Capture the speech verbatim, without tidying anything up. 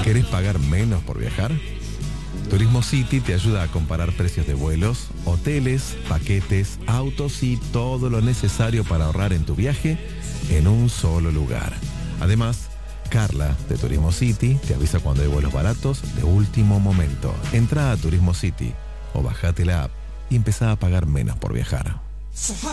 ¿Querés pagar menos por viajar? Turismo City te ayuda a comparar precios de vuelos, hoteles, paquetes, autos y todo lo necesario para ahorrar en tu viaje en un solo lugar. Además, Carla de Turismo City te avisa cuando hay vuelos baratos de último momento. Entra a Turismo City o bajate la app y empezá a pagar menos por viajar.